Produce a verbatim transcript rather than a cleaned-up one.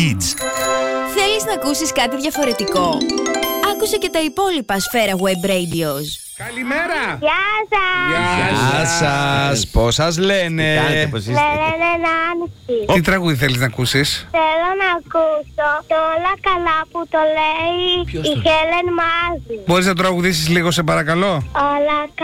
Θέλεις να ακούσεις κάτι διαφορετικό? Άκουσε και τα υπόλοιπα Σφαίρα Web Radios. Καλημέρα! Γεια σας! Γεια σας, πώς σας λένε? Κάνετε, πώς είστε? Λένε Νάνση. Τι τραγούδι θέλεις να ακούσεις? Θέλω να ακούσω το όλα καλά που το λέει η Χέλεν Μάζη. Μπορείς να τραγουδήσεις λίγο σε παρακαλώ? Όλα